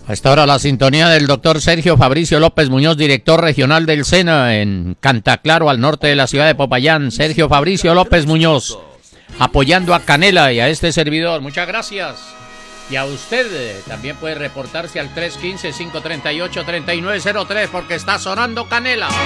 A esta hora la sintonía del doctor Sergio Fabricio López Muñoz, director regional del SENA en Cantaclaro, al norte de la ciudad de Popayán. Sergio Fabricio López Muñoz, apoyando a Canela y a este servidor. Muchas gracias. Y a usted también puede reportarse al 315-538-3903 porque está sonando Canela.